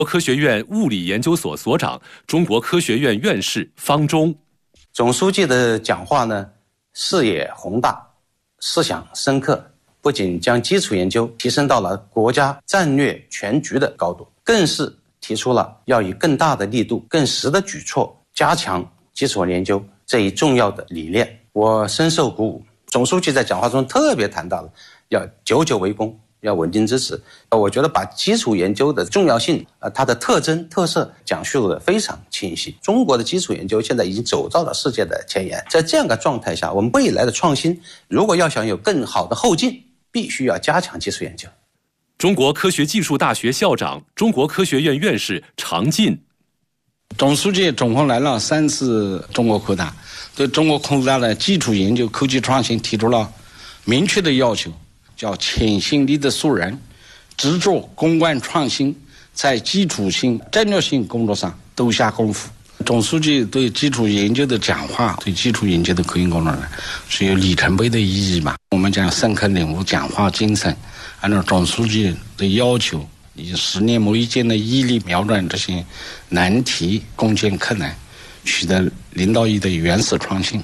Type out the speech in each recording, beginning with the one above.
科学院物理研究所所长、中国科学院院士方忠。 总书记的讲话呢，视野宏大，思想深刻，不仅将基础研究提升到了国家战略全局的高度，更是提出了要以更大的力度、更实的举措加强基础研究这一重要的理念。我深受鼓舞。总书记在讲话中特别谈到了要久久为功，要稳定支持。我觉得把基础研究的重要性、它的特征特色讲述得非常清晰。中国的基础研究现在已经走到了世界的前沿，在这样的状态下，我们未来的创新如果要想有更好的后劲，必须要加强基础研究。 中国科学技术大学校长、中国科学院院士常进。 总书记总共来了3次中国科大，对中国科大的基础研究、科技创新提出了明确的要求，叫潜心力的素人，执着攻关创新，在基础性、战略性工作上都下功夫。总书记对基础研究的讲话，对基础研究的科研工作呢，是有里程碑的意义吧。我们讲深刻领悟讲话精神，按照总书记的要求，以10年磨一剑的毅力瞄准这些难题，攻坚克难，取得领导意义的原始创新。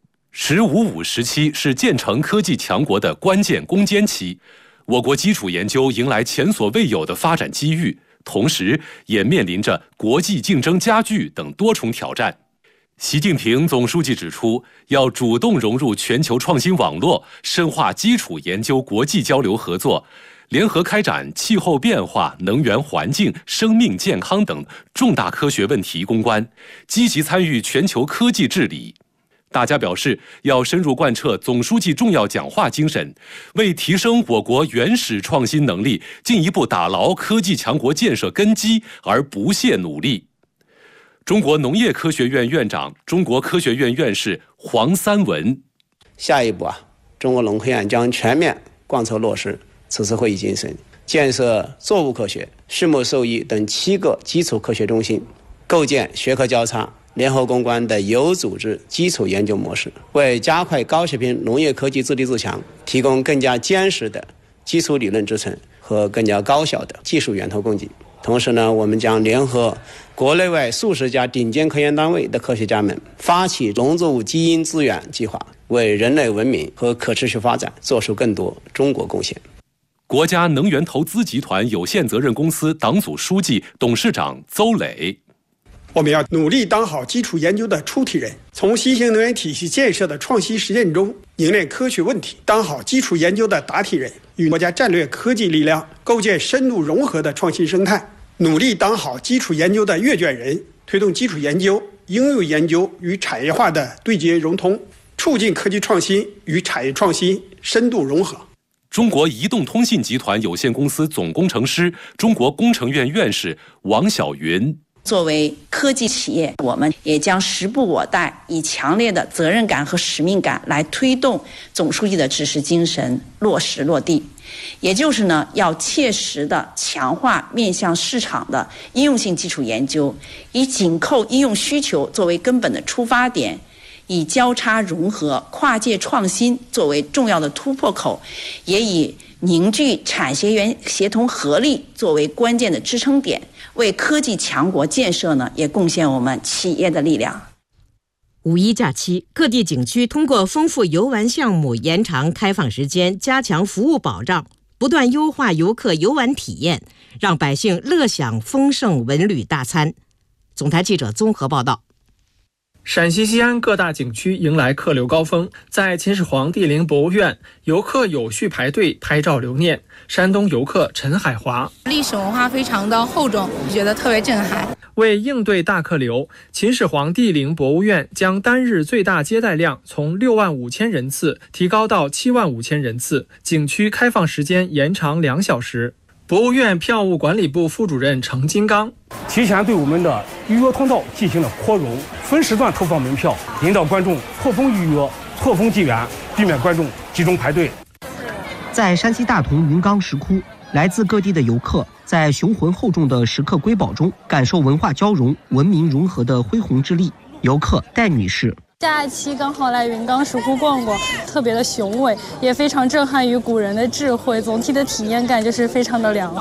“15+5”时期是建成科技强国的关键攻坚期，我国基础研究迎来前所未有的发展机遇，同时也面临着国际竞争加剧等多重挑战。习近平总书记指出，要主动融入全球创新网络，深化基础研究国际交流合作，联合开展气候变化、能源环境、生命健康等重大科学问题攻关，积极参与全球科技治理。大家表示，要深入贯彻总书记重要讲话精神，为提升我国原始创新能力，进一步打牢科技强国建设根基而不懈努力。中国农业科学院院长、中国科学院院士黄三文。 下一步中国农科院将全面贯彻落实此次会议精神，建设作物科学、畜牧兽医等7个基础科学中心，构建学科交叉、联合攻关的有组织基础研究模式，为加快高水平农业科技自立自强提供更加坚实的基础理论支撑和更加高效的技术源头供给。同时呢，我们将联合国内外数十家顶尖科研单位的科学家们，发起农作物基因资源计划，为人类文明和可持续发展做出更多中国贡献。 国家能源投资集团有限责任公司党组书记、董事长邹磊。 我们要努力当好基础研究的出题人，从新型能源体系建设的创新实践中凝练科学问题，当好基础研究的答题人，与国家战略科技力量构建深度融合的创新生态，努力当好基础研究的阅卷人，推动基础研究、应用研究与产业化的对接融通，促进科技创新与产业创新深度融合。 中国移动通信集团有限公司总工程师、中国工程院院士王晓云。 作为科技企业，我们也将时不我待，以强烈的责任感和使命感来推动总书记的指示精神落实落地。也就是呢，要切实的强化面向市场的应用性基础研究，以紧扣应用需求作为根本的出发点，以交叉融合、跨界创新作为重要的突破口，也以凝聚产学研协同合力作为关键的支撑点，为科技强国建设呢也贡献我们企业的力量。 5·1假期，各地景区通过丰富游玩项目、延长开放时间、加强服务保障，不断优化游客游玩体验，让百姓乐享丰盛文旅大餐。总台记者综合报道。 陕西西安各大景区迎来客流高峰，在秦始皇帝陵博物院，游客有序排队拍照留念。山东游客陈海华： 历史文化非常的厚重，觉得特别震撼。 为应对大客流，秦始皇帝陵博物院将单日最大接待量从65000人次提高到75000人次，景区开放时间延长2小时。博物院票务管理部副主任程金刚： 提前对我们的预约通道进行了扩容，分时段投放门票，引导观众错峰预约、错峰进园，避免观众集中排队。 在山西大同云冈石窟，来自各地的游客在雄浑厚重的石刻瑰宝中，感受文化交融、文明融合的恢宏之力。游客戴女士： 假期刚好来云冈石窟逛逛，特别的雄伟，也非常震撼于古人的智慧，总体的体验感就是非常的良好。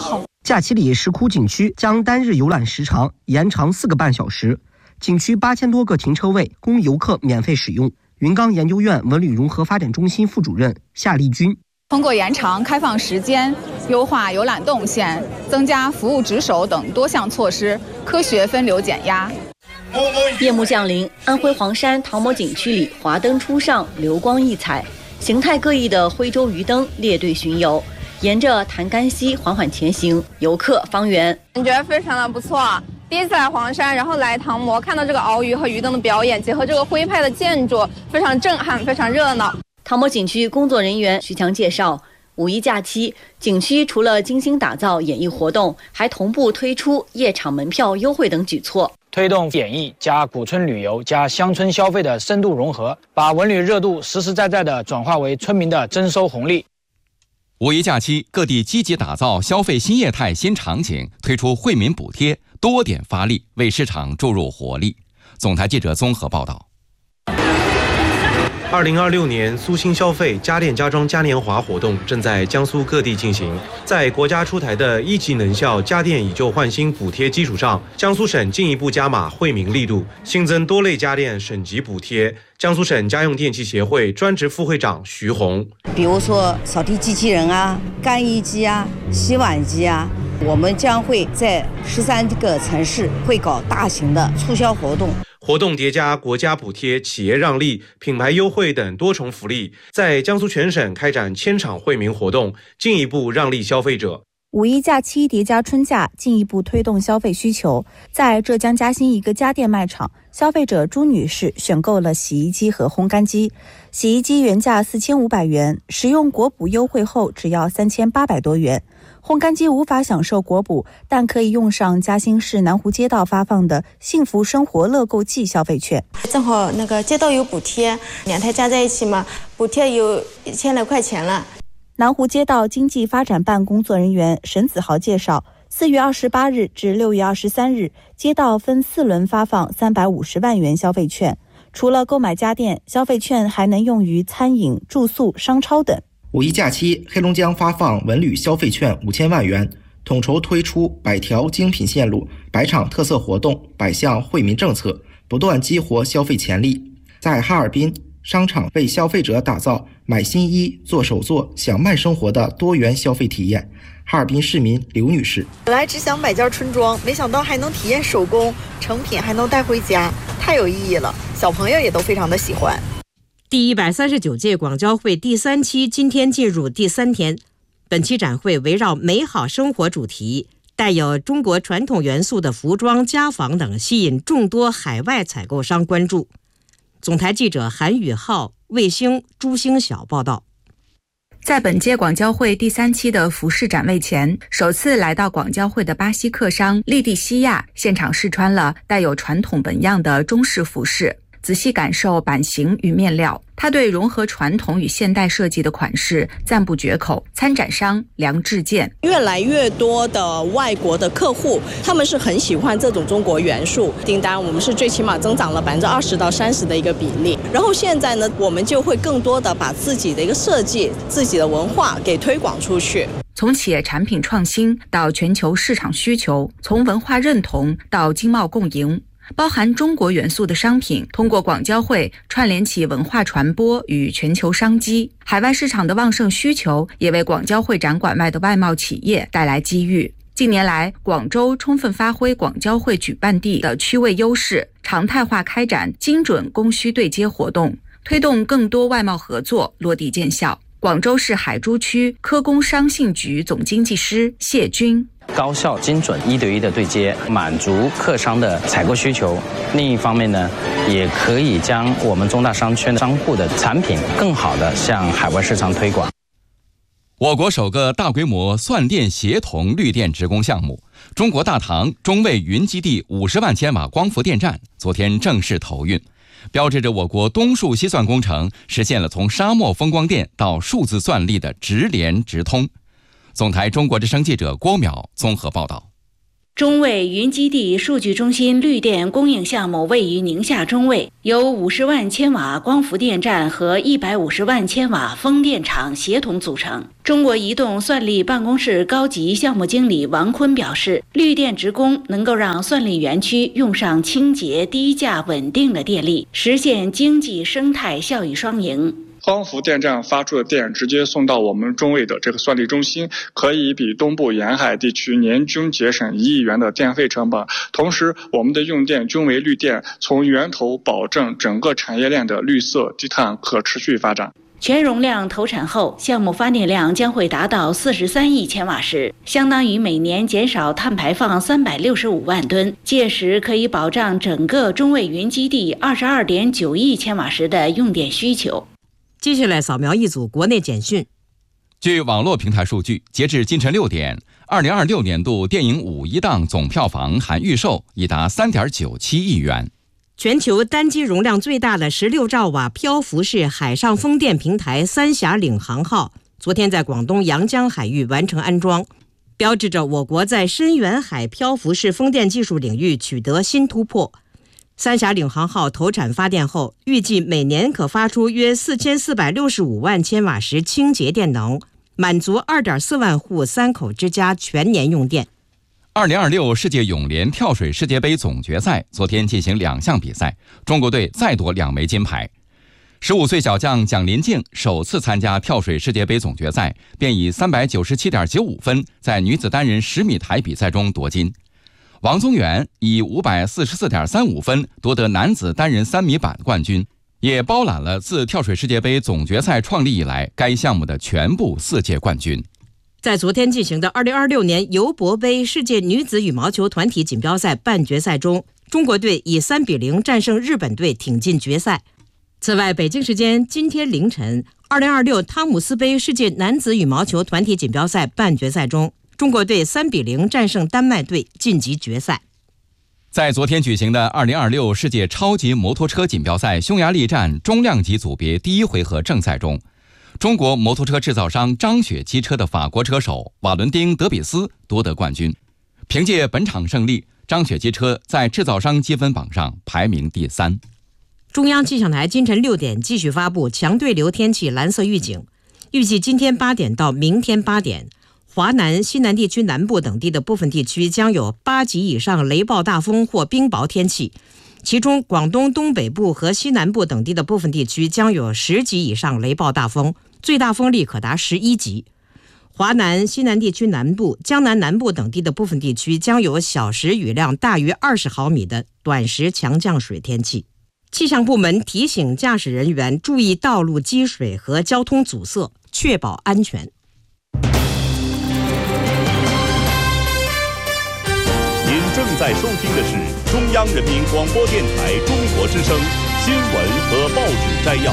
假期里，石窟景区将单日游览时长延长4个半小时，景区8000多个停车位供游客免费使用。云冈研究院文旅融合发展中心副主任夏丽君。 通过延长开放时间、优化游览动线、增加服务值守等多项措施，科学分流减压。 夜幕降临，安徽黄山唐某景区里华灯初上，流光溢彩，形态各异的徽州鱼灯列队巡游，沿着潭干溪缓缓前行，游客方圆。 感觉非常的不错，第一次来黄山，然后来唐某，看到这个鳌鱼和鱼灯的表演，结合这个徽派的建筑，非常震撼，非常热闹。 唐某景区工作人员徐强介绍，5一假期，景区除了精心打造演艺活动，还同步推出夜场门票优惠等举措， 推动演艺加古村旅游加乡村消费的深度融合，把文旅热度实实在在地转化为村民的增收红利。 5一假期，各地积极打造消费新业态新场景，推出惠民补贴，多点发力，为市场注入活力。总台记者综合报道。 2026年苏新消费家电家装嘉年华活动正在江苏各地进行。在国家出台的1级能效家电以旧换新补贴基础上，江苏省进一步加码惠民力度，新增多类家电省级补贴。江苏省家用电器协会专职副会长徐红， 比如说扫地机器人啊、干衣机啊、洗碗机啊，我们将会在13个城市会搞大型的促销活动。 活动叠加国家补贴、企业让利、品牌优惠等多重福利，在江苏全省开展1000场惠民活动，进一步让利消费者。 5一假期叠加春假，进一步推动消费需求。在浙江嘉兴一个家电卖场，消费者朱女士选购了洗衣机和烘干机。洗衣机原价4500元，使用国补优惠后只要3800多元。烘干机无法享受国补，但可以用上嘉兴市南湖街道发放的幸福生活乐购季消费券。 正好那个街道有补贴，2台加在一起嘛，补贴有1000来块钱了。 南湖街道经济发展办工作人员沈子豪介绍，4月28日至6月23日，街道分4轮发放350万元消费券。除了购买家电，消费券还能用于餐饮、住宿、商超等。 5一假期，黑龙江发放文旅消费券5000万元，统筹推出100条精品线路、100场特色活动、100项惠民政策，不断激活消费潜力。在哈尔滨，商场为消费者打造买新衣、做手作、享慢生活的多元消费体验。哈尔滨市民刘女士： 本来只想买件春装，没想到还能体验手工，成品还能带回家，太有意义了。小朋友也都非常的喜欢。 第139届广交会第3期今天进入第3天，本期展会围绕美好生活主题，带有中国传统元素的服装、家纺等吸引众多海外采购商关注。总台记者韩宇浩、卫星朱星晓报道。 在本届广交会第3期的服饰展位前，首次来到广交会的巴西客商利蒂西亚现场试穿了带有传统纹样的中式服饰，仔细感受版型与面料。他对融合传统与现代设计的款式赞不绝口。参展商梁志健： 越来越多的外国的客户，他们是很喜欢这种中国元素，订单我们是最起码增长了20%到30%的一个比例。然后现在呢，我们就会更多的把自己的一个设计、自己的文化给推广出去。 从企业产品创新到全球市场需求，从文化认同到经贸共赢，包含中国元素的商品通过广交会串联起文化传播与全球商机。海外市场的旺盛需求也为广交会展馆外的外贸企业带来机遇。近年来，广州充分发挥广交会举办地的区位优势，常态化开展精准供需对接活动，推动更多外贸合作落地见效。广州市海珠区科工商信局总经济师谢军： 高效、精准、1对1的对接，满足客商的采购需求。另一方面呢，也可以将我们中大商圈商户的产品更好的向海外市场推广。 我国首个大规模算电协同绿电职工项目——中国大唐中卫云基地50万千瓦光伏电站昨天正式投运，标志着我国东数西算工程实现了从沙漠风光电到数字算力的直联直通。总台中国之声记者郭淼综合报道。 中卫云基地数据中心绿电供应项目位于宁夏中卫，由50万千瓦光伏电站和150万千瓦风电场协同组成。中国移动算力办公室高级项目经理王坤表示，绿电职工能够让算力园区用上清洁、低价、稳定的电力，实现经济生态效益双赢。 光伏电站发出的电直接送到我们中卫的这个算力中心，可以比东部沿海地区年均节省1亿元的电费成本。同时，我们的用电均为绿电，从源头保证整个产业链的绿色、低碳、可持续发展。 全容量投产后，项目发电量将会达到43亿千瓦时，相当于每年减少碳排放365万吨。届时可以保障整个中卫云基地22.9亿千瓦时的用电需求。 接下来扫描一组国内简讯。 据网络平台数据，截至今晨6点，2026年度电影五一档总票房含预售已达3.97亿元。 全球单机容量最大的16兆瓦漂浮式海上风电平台三峡领航号昨天在广东阳江海域完成安装，标志着我国在深远海漂浮式风电技术领域取得新突破。三峡领航号投产发电后，预计每年可发出约4465万千瓦时清洁电能，满足2.4万户3口之家全年用电。 2026世界泳联跳水世界杯总决赛昨天进行2项比赛，中国队再夺2枚金牌。15岁小将蒋林静首次参加跳水世界杯总决赛，便以397.95分在女子单人10米台比赛中夺金。王宗源以544.35分夺得男子单人3米板冠军，也包揽了自跳水世界杯总决赛创立以来该项目的全部4届冠军。 在昨天进行的2026年尤伯杯世界女子羽毛球团体锦标赛半决赛中，中国队以3-0战胜日本队挺进决赛。此外，北京时间今天凌晨，2026汤姆斯杯世界男子羽毛球团体锦标赛半决赛中，中国队3-0战胜丹麦队晋级决赛。 在昨天举行的2026世界超级摩托车锦标赛匈牙利站中量级组别第1回合正赛中，中国摩托车制造商张雪机车的法国车手瓦伦丁·德比斯夺得冠军。凭借本场胜利，张雪机车在制造商积分榜上排名第3。 中央气象台今晨6点继续发布强对流天气蓝色预警，预计今天8点到明天8点，华南、西南地区南部等地的部分地区将有8级以上雷暴大风或冰雹天气，其中广东东北部和西南部等地的部分地区将有10级以上雷暴大风，最大风力可达11级。华南、西南地区南部、江南南部等地的部分地区将有小时雨量大于20毫米的短时强降水天气。气象部门提醒驾驶人员注意道路积水和交通阻塞，确保安全。 您正在收听的是中央人民广播电台中国之声新闻和报纸摘要。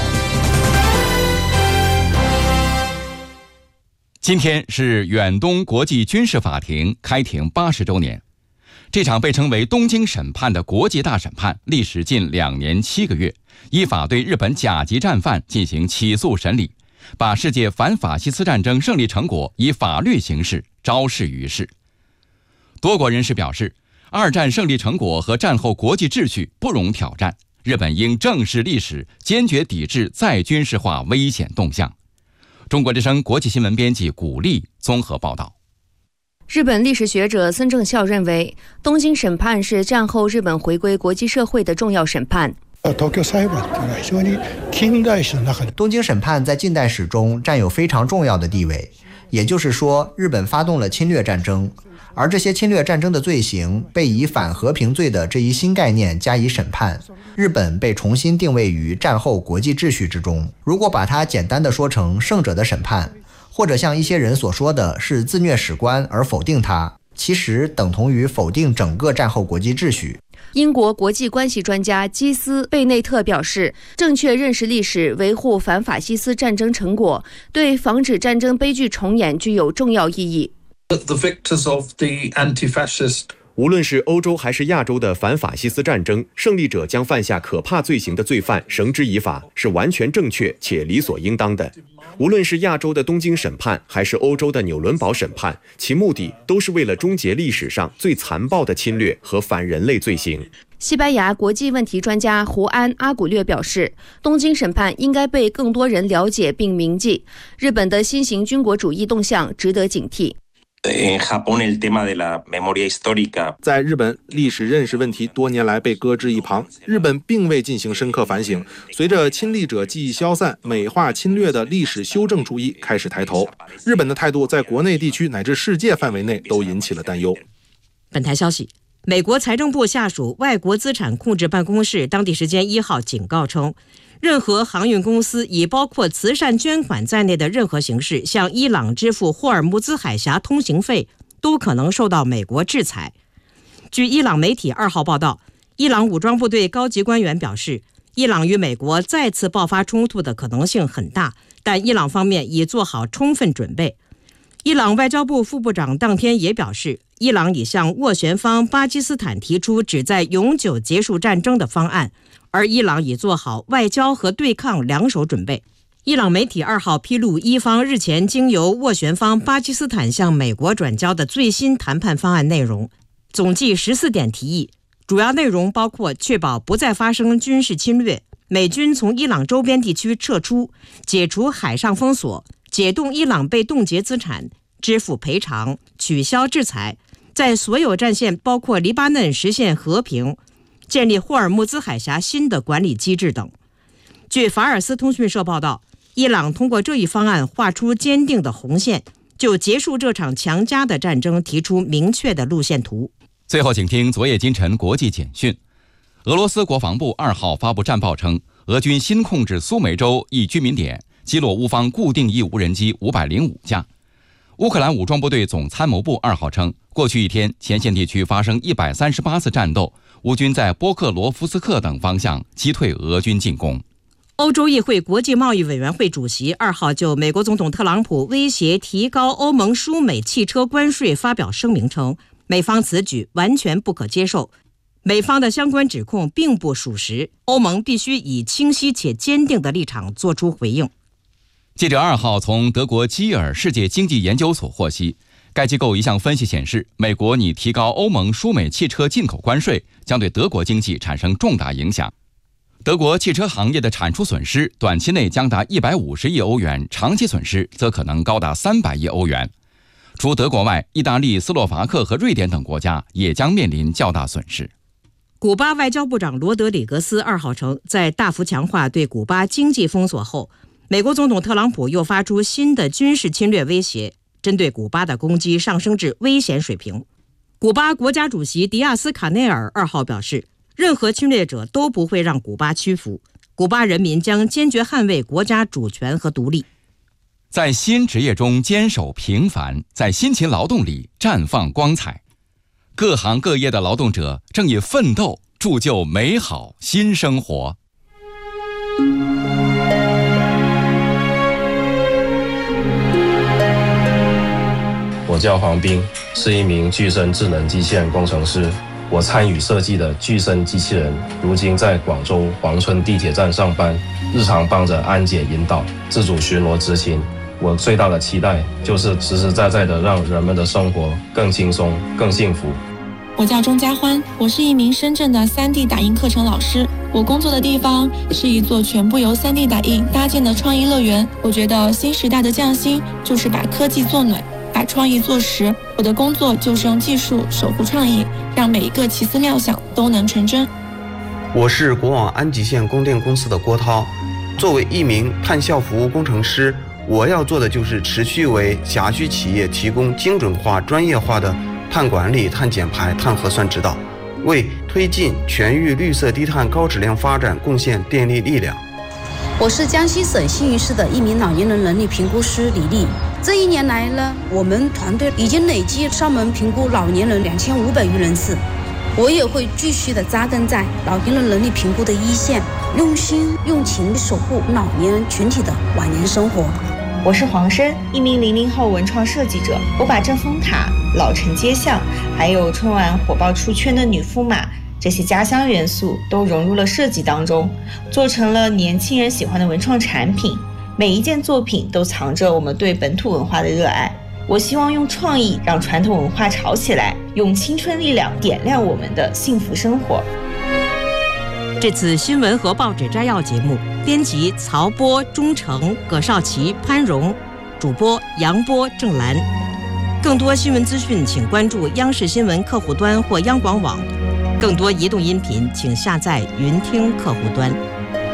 今天是远东国际军事法庭开庭80周年。这场被称为东京审判的国际大审判历时近2年7个月，依法对日本甲级战犯进行起诉审理，把世界反法西斯战争胜利成果以法律形式昭示于世。多国人士表示，二战胜利成果和战后国际秩序不容挑战，日本应正视历史，坚决抵制再军事化危险动向。中国之声国际新闻编辑古丽综合报道。 日本历史学者森正孝认为，东京审判是战后日本回归国际社会的重要审判。 东京审判在近代史中占有非常重要的地位，也就是说，日本发动了侵略战争，而这些侵略战争的罪行被以反和平罪的这一新概念加以审判，日本被重新定位于战后国际秩序之中。如果把它简单的说成胜者的审判，或者像一些人所说的是自虐史观而否定它，其实等同于否定整个战后国际秩序。 英国国际关系专家基斯·贝内特表示，正确认识历史，维护反法西斯战争成果，对防止战争悲剧重演具有重要意义。 无论是欧洲还是亚洲的反法西斯战争，胜利者将犯下可怕罪行的罪犯绳之以法，是完全正确且理所应当的。无论是亚洲的东京审判，还是欧洲的纽伦堡审判，其目的都是为了终结历史上最残暴的侵略和反人类罪行。 西班牙国际问题专家胡安·阿古略表示，东京审判应该被更多人了解并铭记。日本的新型军国主义动向值得警惕。 在日本，历史认识问题多年来被搁置一旁，日本并未进行深刻反省。随着亲历者记忆消散，美化侵略的历史修正主义开始抬头，日本的态度在国内地区乃至世界范围内都引起了担忧。 本台消息，美国财政部下属外国资产控制办公室当地时间1号警告称，任何航运公司以包括慈善捐款在内的任何形式向伊朗支付霍尔木兹海峡通行费，都可能受到美国制裁。据伊朗媒体2号报道，伊朗武装部队高级官员表示，伊朗与美国再次爆发冲突的可能性很大，但伊朗方面已做好充分准备。伊朗外交部副部长当天也表示，伊朗已向斡旋方巴基斯坦提出旨在永久结束战争的方案，而伊朗已做好外交和对抗两手准备。伊朗媒体2号披露，伊方日前经由斡旋方巴基斯坦向美国转交的最新谈判方案内容，总计14点提议，主要内容包括确保不再发生军事侵略、美军从伊朗周边地区撤出、解除海上封锁、解冻伊朗被冻结资产、支付赔偿、取消制裁，在所有战线包括黎巴嫩实现和平、建立霍尔木兹海峡新的管理机制等。据法尔斯通讯社报道，伊朗通过这一方案画出坚定的红线，就结束这场强加的战争提出明确的路线图。 最后请听昨夜今晨国际简讯。俄罗斯国防部2号发布战报称，俄军新控制苏梅州一居民点，击落乌方固定翼无人机505架。乌克兰武装部队总参谋部2号称，过去一天前线地区发生138次战斗，乌军在波克罗夫斯克等方向击退俄军进攻。 欧洲议会国际贸易委员会主席2号就美国总统特朗普威胁提高欧盟输美汽车关税发表声明称，美方此举完全不可接受，美方的相关指控并不属实，欧盟必须以清晰且坚定的立场作出回应。 记者2号从德国基尔世界经济研究所获悉，该机构一项分析显示，美国拟提高欧盟输美汽车进口关税，将对德国经济产生重大影响。德国汽车行业的产出损失短期内将达150亿欧元，长期损失则可能高达300亿欧元。除德国外，意大利、斯洛伐克和瑞典等国家也将面临较大损失。 古巴外交部长罗德里格斯2号称，在大幅强化对古巴经济封锁后，美国总统特朗普又发出新的军事侵略威胁，针对古巴的攻击上升至危险水平。古巴国家主席迪亚斯卡内尔2号表示，任何侵略者都不会让古巴屈服，古巴人民将坚决捍卫国家主权和独立。 在新职业中坚守平凡，在辛勤劳动里绽放光彩。各行各业的劳动者正以奋斗铸就美好新生活。 我叫黄斌，是一名具身智能机器人工程师。我参与设计的具身机器人，如今在广州黄村地铁站上班，日常帮着安检引导、自主巡逻执勤。我最大的期待就是实实在在的让人们的生活更轻松、更幸福。 我叫钟家欢，我是一名深圳的3D 打印课程老师。我工作的地方是一座全部由3D 打印搭建的创意乐园。我觉得新时代的匠心就是把科技做暖，把创意做实。我的工作就是用技术守护创意，让每一个奇思妙想都能成真。 我是国网安吉县供电公司的郭涛，作为一名碳效服务工程师，我要做的就是持续为辖区企业提供精准化、专业化的碳管理、碳减排、碳核算指导，为推进全域绿色低碳高质量发展贡献电力力量。 我是江西省新余市的一名老年人能力评估师李丽。这1年来呢，我们团队已经累计上门评估老年人2500余人次。我也会继续的扎根在老年人能力评估的一线，用心用情守护老年人群体的晚年生活。 我是黄申，一名00后文创设计者。我把正风塔、老城街巷，还有春晚火爆出圈的女驸马这些家乡元素都融入了设计当中，做成了年轻人喜欢的文创产品。每一件作品都藏着我们对本土文化的热爱。我希望用创意让传统文化炒起来，用青春力量点亮我们的幸福生活。 这次新闻和报纸摘要节目，编辑曹波、钟诚、葛少奇、潘荣，主播杨波、郑兰。更多新闻资讯，请关注央视新闻客户端或央广网。更多移动音频，请下载云听客户端。